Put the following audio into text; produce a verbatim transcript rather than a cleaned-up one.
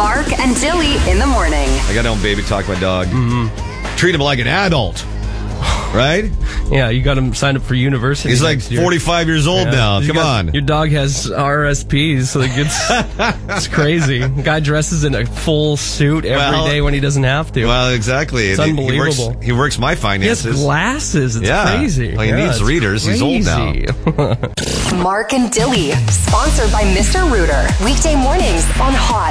Mark and Dilly in the morning. I got to own baby talk my dog. Mm-hmm. Treat him like an adult. Right? Yeah, you got him signed up for university. He's like forty-five years old yeah. now. Come got, on. Your dog has R S Ps, so like it's, it's crazy. The guy dresses in a full suit every well, day when he doesn't have to. Well, exactly. It's unbelievable. He works, he works my finances. He has glasses. It's yeah. crazy. Well, he yeah, needs readers. Crazy. He's old now. Mark and Dilly, sponsored by Mister Rooter. Weekday mornings on Hot